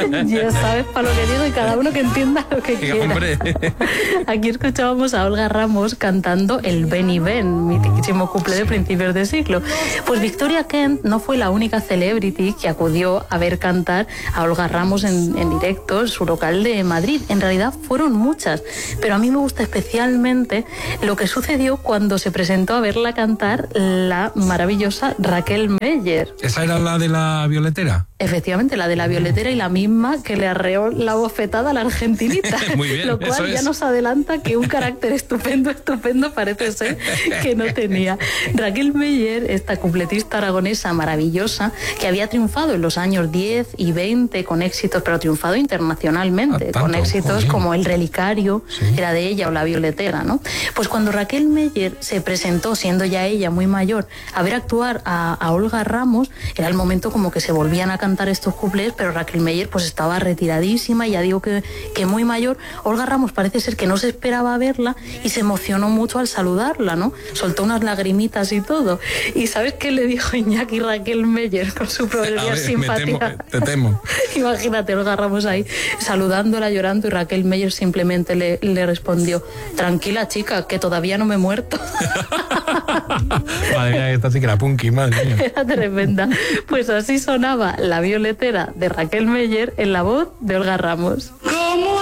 Ya sabes para lo que digo y cada uno que entienda lo que quiera. Hombre. Aquí escuchábamos a Olga Ramos cantando el Ben y Ben, mitiquísimo cuplé de principios de siglo. Pues Victoria Kent no fue la única celebrity que acudió a ver cantar a Olga Ramos en directo en su local de Madrid. En realidad fueron muchas, pero a mí me gusta especialmente lo que sucedió cuando se presentó a verla cantar la maravillosa Raquel Meller. ¿Esa era la de la violetera? Efectivamente, la de la violetera y la misma que le arreó la bofetada a la argentinita. Muy bien, lo cual eso ya es. nos adelanta que un carácter estupendo parece ser que no tenía. Raquel Meller, esta cupletista aragonesa maravillosa, que había triunfado en los años 10 y 20 con éxitos, pero triunfado internacionalmente, con éxitos como El Relicario, era de ella, o La Violetera, ¿no? Pues cuando Raquel Meller se presentó, siendo ya ella muy mayor, a ver actuar a Olga Ramos, era el momento como que se volvían a cantar estos cuplés, pero Raquel Meller pues estaba retiradísima, ya digo que muy mayor. Olga Ramos parece ser que no se esperaba verla y se emocionó mucho al saludarla, ¿no? Soltó unas lagrimitas y todo. ¿Y sabes qué le dijo Iñaki Raquel Meller con su proverbial simpatía? Te temo. Imagínate, Olga Ramos ahí saludándola, llorando, y Raquel Meller simplemente le respondió: tranquila, chica, que todavía no me he muerto. Madre mía, esta sí que era punky, madre mía. Era tremenda. Pues así sonaba La Violetera de Raquel Meller en la voz de Olga Ramos.